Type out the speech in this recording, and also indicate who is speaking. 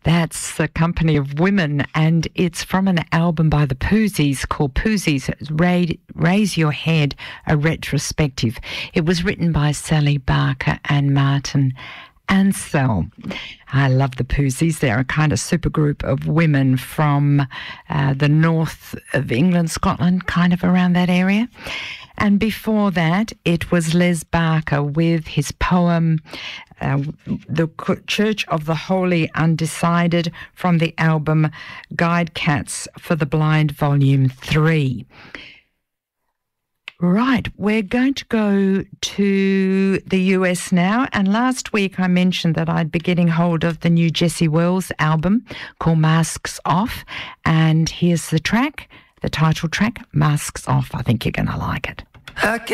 Speaker 1: That's a company of women, and it's from an album by the Poozies called Poozies Raise Your Head, a retrospective. It was written by Sally Barker and Martin Ansell. I love the Poozies. They're a kind of supergroup of women from the north of England, Scotland, kind of around that area. And before that, it was Les Barker with his poem, The Church of the Holy Undecided, from the album Guide Cats for the Blind, Volume 3. Right, we're going to go to the US now. And last week I mentioned that I'd be getting hold of the new Jessie Wells album called Masks Off. And here's the track, the title track, Masks Off. I think you're going to like it.